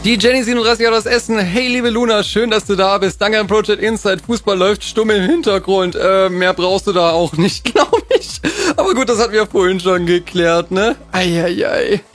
Die Jenny37 hat das Essen. Hey, liebe Luna, schön, dass du da bist. Danke an Project Insight. Fußball läuft stumm im Hintergrund. Mehr brauchst du da auch nicht, glaube ich. Aber gut, das hatten wir vorhin schon geklärt, ne? Eieiei.